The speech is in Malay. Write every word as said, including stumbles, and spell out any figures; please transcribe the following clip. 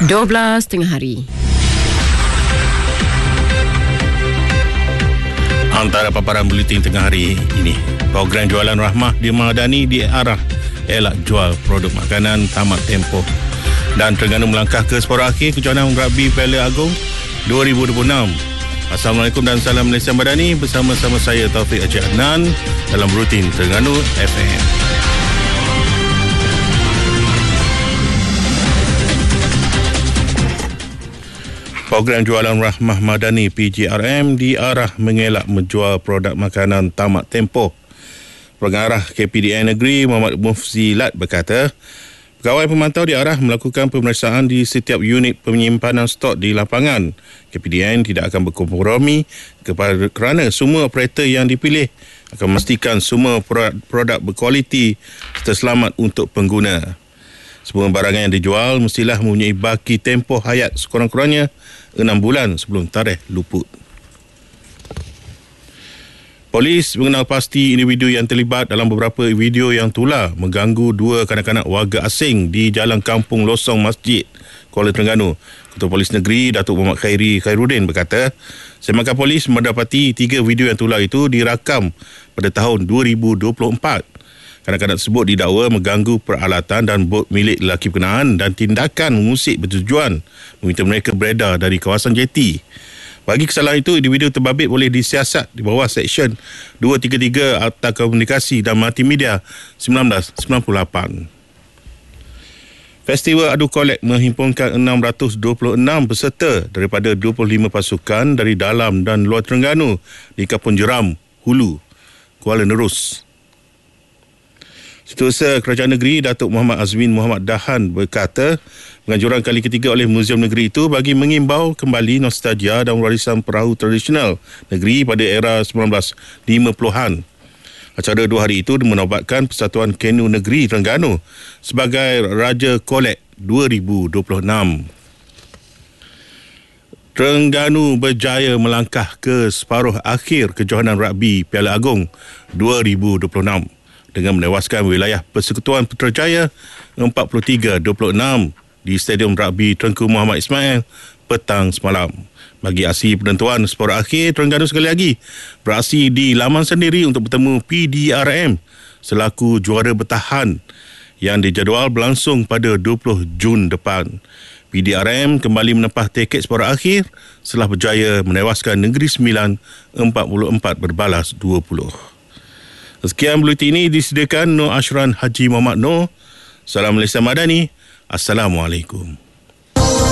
dua belas tengah hari. Antara paparan buletin tengah hari ini, program jualan Rahmah di Madani diarah elak jual produk makanan tamat tempoh. Dan Terengganu melangkah ke separuh akhir kejohanan rugby Piala Agong dua ribu dua puluh enam. Assalamualaikum dan salam Malaysia Madani, bersama-sama saya Taufik Haji Adnan dalam rutin Terengganu F M. Program jualan Rahmah Madani P J R M diarah mengelak menjual produk makanan tamat tempoh. Pengarah K P D N Negeri Muhammad Mufzilat berkata, pegawai pemantau diarah melakukan pemeriksaan di setiap unit penyimpanan stok di lapangan. K P D N tidak akan berkompromi kepada kerana semua operator yang dipilih akan memastikan semua produk, produk berkualiti serta selamat untuk pengguna. Semua barangan yang dijual mestilah mempunyai baki tempoh hayat sekurang-kurangnya enam bulan sebelum tarikh luput. Polis mengenal pasti individu yang terlibat dalam beberapa video yang tular mengganggu dua kanak-kanak warga asing di Jalan Kampung Losong Masjid, Kuala Terengganu. Ketua Polis Negeri Datuk Muhammad Khairi Khairuddin berkata, semakan polis mendapati tiga video yang tular itu dirakam pada tahun dua ribu dua puluh empat. Kanak-kanak tersebut didakwa mengganggu peralatan dan bot milik lelaki berkenaan dan tindakan mengusik bertujuan meminta mereka beredar dari kawasan jeti. Bagi kesalahan itu, individu terbabit boleh disiasat di bawah Seksyen dua tiga tiga Akta Komunikasi dan Multimedia seribu sembilan ratus sembilan puluh lapan. Festival Adu Kolek menghimpunkan enam ratus dua puluh enam peserta daripada dua puluh lima pasukan dari dalam dan luar Terengganu di Kampung Jeram, Hulu, Kuala Nerus. Setiausaha Kerajaan Negeri Datuk Muhammad Azmin Muhammad Dahan berkata, penganjuran kali ketiga oleh Muzium Negeri itu bagi mengimbau kembali nostalgia dan warisan perahu tradisional negeri pada era sembilan belas lima puluhan. Acara dua hari itu menobatkan Persatuan Kenu Negeri Terengganu sebagai Raja Kolek dua ribu dua puluh enam. Terengganu berjaya melangkah ke separuh akhir kejohanan rugby Piala Agong dua ribu dua puluh enam dengan menewaskan wilayah Persekutuan Putrajaya empat puluh tiga dua puluh enam di Stadium Rugby Tengku Muhammad Ismail petang semalam. Bagi aksi penentuan separuh akhir, Terengganu sekali lagi beraksi di laman sendiri untuk bertemu P D R M selaku juara bertahan yang dijadual berlangsung pada dua puluh Jun depan. P D R M kembali menempah tiket separuh akhir setelah berjaya menewaskan Negeri Sembilan empat puluh empat berbalas dua puluh. Sekian buletin ini disediakan Nur Ashran Haji Muhammad Nur. Salam Malaysia Madani. Assalamualaikum.